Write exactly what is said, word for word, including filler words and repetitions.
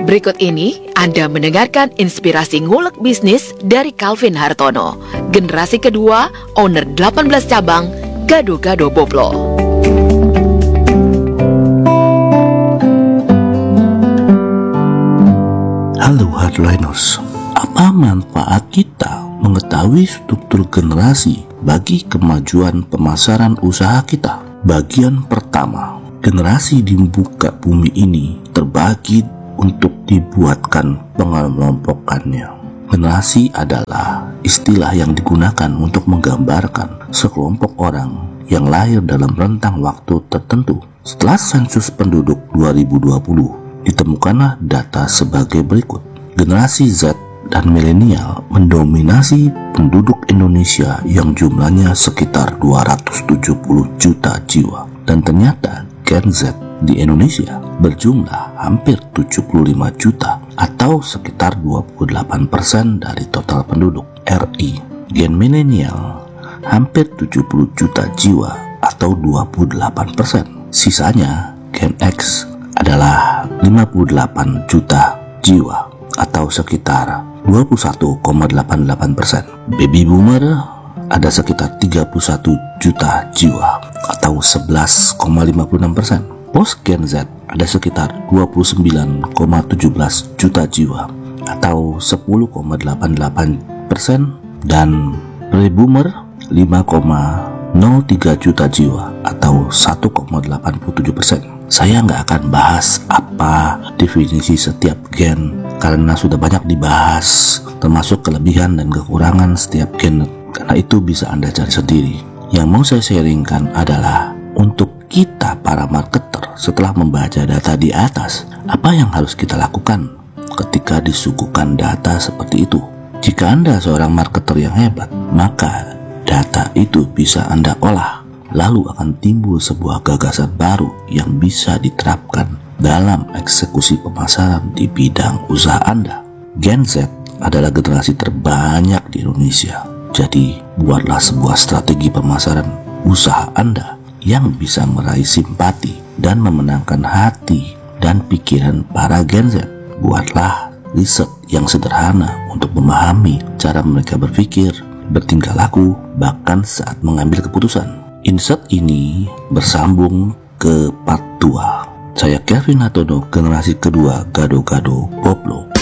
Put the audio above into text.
Berikut ini Anda mendengarkan inspirasi ngulek bisnis dari Calvin Hartono, generasi kedua, owner delapan belas cabang, Gado-Gado Boplo. Halo Hardliners, apa manfaat kita mengetahui struktur generasi bagi kemajuan pemasaran usaha kita? Bagian pertama, generasi di muka bumi ini terbagi untuk dibuatkan pengelompokannya. Generasi adalah istilah yang digunakan untuk menggambarkan sekelompok orang yang lahir dalam rentang waktu tertentu. Setelah sensus penduduk dua ribu dua puluh, ditemukanlah data sebagai berikut. Generasi Z dan milenial mendominasi penduduk Indonesia yang jumlahnya sekitar dua ratus tujuh puluh juta jiwa. Dan ternyata Gen Z di Indonesia berjumlah hampir tujuh puluh lima juta atau sekitar dua puluh delapan persen dari total penduduk R I. Gen milenial hampir tujuh puluh juta jiwa atau dua puluh delapan persen. Sisanya Gen X adalah lima puluh delapan juta jiwa atau sekitar dua puluh satu koma delapan delapan persen. Baby Boomer ada sekitar tiga puluh satu juta jiwa atau sebelas koma lima puluh enam persen. Post Gen Z ada sekitar dua puluh sembilan koma satu tujuh juta jiwa atau sepuluh koma delapan delapan persen, dan Pre-Boomer lima koma nol tiga juta jiwa atau satu koma delapan tujuh persen. Saya nggak akan bahas apa definisi setiap gen karena sudah banyak dibahas, termasuk kelebihan dan kekurangan setiap gen, karena itu bisa Anda cari sendiri. Yang mau saya sharingkan adalah untuk kita para marketer, setelah membaca data di atas, apa yang harus kita lakukan ketika disuguhkan data seperti itu? Jika Anda seorang marketer yang hebat, maka data itu bisa Anda olah, lalu akan timbul sebuah gagasan baru yang bisa diterapkan dalam eksekusi pemasaran di bidang usaha Anda. Gen Z adalah generasi terbanyak di Indonesia, jadi buatlah sebuah strategi pemasaran usaha Anda yang bisa meraih simpati dan memenangkan hati dan pikiran para Gen Z. Buatlah riset yang sederhana untuk memahami cara mereka berpikir, bertingkah laku, bahkan saat mengambil keputusan. Insert ini bersambung ke part dua. Saya Calvin Hartono, generasi kedua Gado-Gado Boplo.